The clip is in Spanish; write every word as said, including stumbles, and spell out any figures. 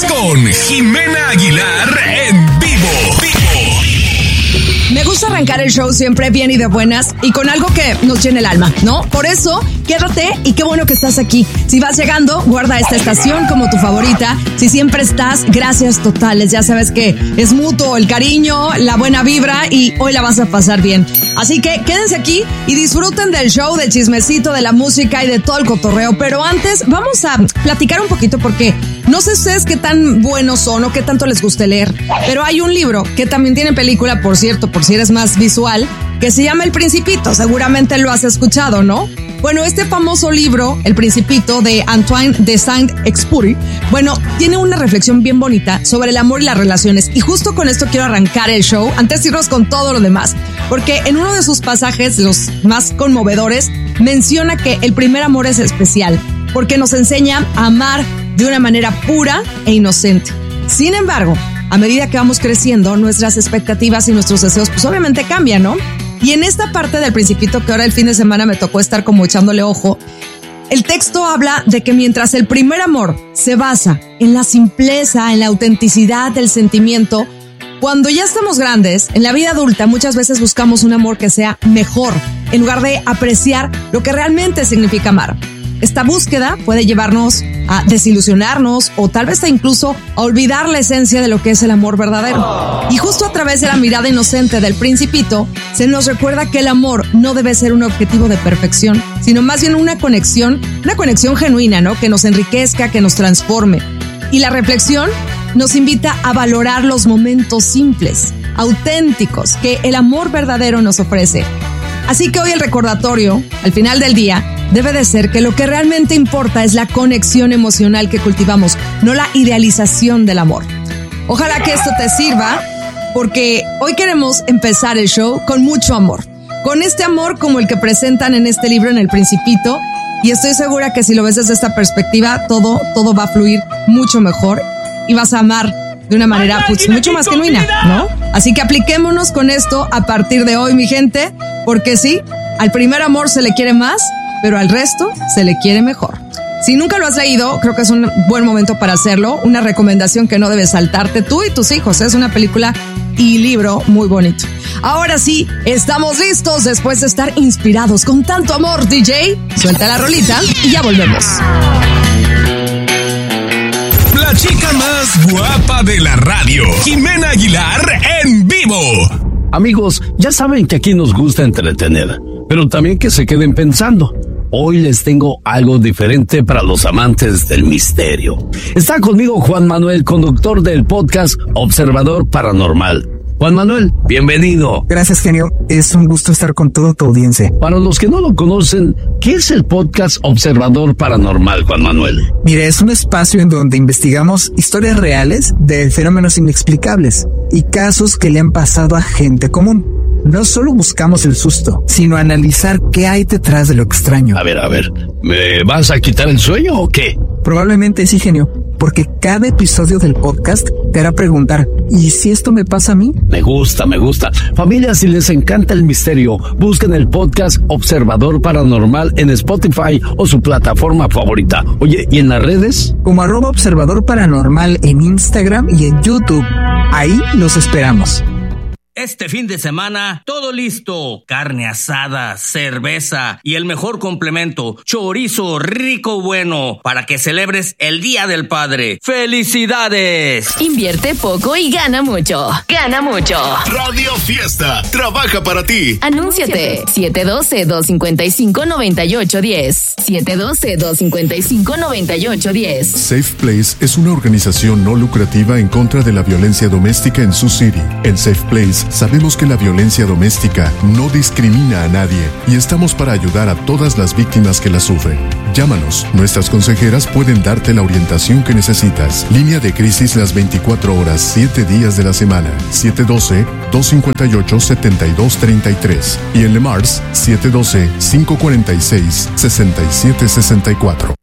con Jimena Aguilar en vivo. Me gusta arrancar el show siempre bien y de buenas y con algo que nos llene el alma, ¿no? Por eso, quédate y qué bueno que estás aquí. Si vas llegando, guarda esta estación como tu favorita. Si siempre estás, gracias totales. Ya sabes que es mutuo el cariño, la buena vibra y hoy la vas a pasar bien. Así que quédense aquí y disfruten del show, del chismecito, de la música y de todo el cotorreo. Pero antes vamos a platicar un poquito porque no sé ustedes qué tan buenos son o qué tanto les guste leer, pero hay un libro que también tiene película, por cierto, por si eres más visual, que se llama El Principito. Seguramente lo has escuchado, ¿no? Bueno, este famoso libro, El Principito, de Antoine de Saint-Exupéry, bueno, tiene una reflexión bien bonita sobre el amor y las relaciones. Y justo con esto quiero arrancar el show, antes de irnos con todo lo demás. Porque en uno de sus pasajes, los más conmovedores, menciona que el primer amor es especial, porque nos enseña a amar de una manera pura e inocente. Sin embargo, a medida que vamos creciendo, nuestras expectativas y nuestros deseos pues obviamente cambian, ¿no? Y en esta parte del Principito, que ahora el fin de semana me tocó estar como echándole ojo, el texto habla de que mientras el primer amor se basa en la simpleza, en la autenticidad del sentimiento, cuando ya estamos grandes, en la vida adulta muchas veces buscamos un amor que sea mejor, en lugar de apreciar lo que realmente significa amar. Esta búsqueda puede llevarnos a desilusionarnos o tal vez incluso a olvidar la esencia de lo que es el amor verdadero. Y justo a través de la mirada inocente del Principito, se nos recuerda que el amor no debe ser un objetivo de perfección, sino más bien una conexión, una conexión genuina, ¿no? Que nos enriquezca, que nos transforme. Y la reflexión nos invita a valorar los momentos simples, auténticos, que el amor verdadero nos ofrece. Así que hoy el recordatorio, al final del día, debe de ser que lo que realmente importa es la conexión emocional que cultivamos, no la idealización del amor. Ojalá que esto te sirva, porque hoy queremos empezar el show con mucho amor. Con este amor como el que presentan en este libro, en El Principito, y estoy segura que si lo ves desde esta perspectiva, todo, todo va a fluir mucho mejor y vas a amar de una manera pues, mucho más genuina, ¿no? Así que apliquémonos con esto a partir de hoy, mi gente, porque sí, al primer amor se le quiere más, pero al resto se le quiere mejor. Si nunca lo has leído, creo que es un buen momento para hacerlo. Una recomendación que no debes saltarte tú y tus hijos. Es una película y libro muy bonito. Ahora sí, estamos listos después de estar inspirados con tanto amor, D J. Suelta la rolita y ya volvemos. La chica más guapa de la radio, Jimena Aguilar en vivo. Amigos, ya saben que aquí nos gusta entretener, pero también que se queden pensando. Hoy les tengo algo diferente para los amantes del misterio. Está conmigo Juan Manuel, conductor del podcast Observador Paranormal. Juan Manuel, bienvenido. Gracias, genio. Es un gusto estar con toda tu audiencia. Para los que no lo conocen, ¿qué es el podcast Observador Paranormal, Juan Manuel? Mire, es un espacio en donde investigamos historias reales de fenómenos inexplicables y casos que le han pasado a gente común. No solo buscamos el susto, sino analizar qué hay detrás de lo extraño. A ver, a ver, ¿me vas a quitar el sueño o qué? Probablemente sí, genio, porque cada episodio del podcast te hará preguntar, ¿y si esto me pasa a mí? Me gusta, me gusta. Familia, si les encanta el misterio, busquen el podcast Observador Paranormal en Spotify o su plataforma favorita. Oye, ¿y en las redes? Como arroba Observador Paranormal en Instagram y en YouTube. Ahí los esperamos. Este fin de semana, todo listo. Carne asada, cerveza y el mejor complemento, chorizo rico bueno, para que celebres el Día del Padre. ¡Felicidades! Invierte poco y gana mucho. Gana mucho. Radio Fiesta trabaja para ti. Anúnciate. siete uno dos, dos cinco cinco, nueve ocho uno cero. siete uno dos, dos cinco cinco, nueve ocho uno cero. Safe Place es una organización no lucrativa en contra de la violencia doméstica en Sioux City. En Safe Place sabemos que la violencia doméstica no discrimina a nadie y estamos para ayudar a todas las víctimas que la sufren. Llámanos, nuestras consejeras pueden darte la orientación que necesitas. Línea de crisis las veinticuatro horas, siete días de la semana. siete uno dos, dos cinco ocho, siete dos tres tres y en Le Mars siete uno dos, cinco cuatro seis, seis siete seis cuatro.